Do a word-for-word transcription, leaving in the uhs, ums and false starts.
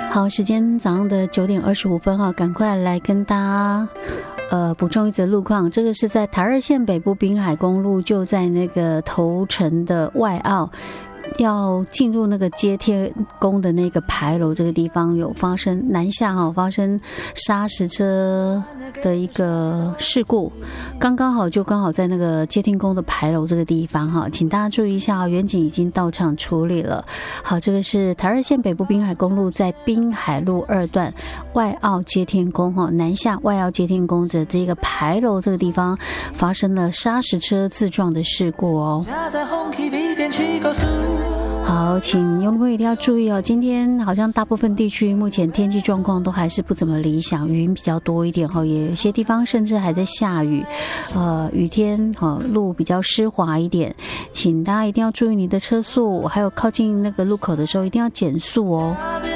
好，时间早上的九点二十五分哈，赶快来跟大家呃补充一则路况。这个是在台二线北部滨海公路，就在那个头城的外澳。要进入那个接天宫的那个牌楼这个地方有发生南下哈、哦、发生砂石车的一个事故，刚刚好就刚好在那个接天宫的牌楼这个地方哈，请大家注意一下，远警已经到场处理了。好，这个是台二线北部滨海公路在滨海路二段外澳接天宫哈，南下外澳接天宫的这个牌楼这个地方发生了砂石车自撞的事故哦。好，请用户一定要注意哦。今天好像大部分地区目前天气状况都还是不怎么理想，云比较多一点哈，也有些地方甚至还在下雨，呃，雨天哈，路比较湿滑一点，请大家一定要注意你的车速，还有靠近那个路口的时候一定要减速哦。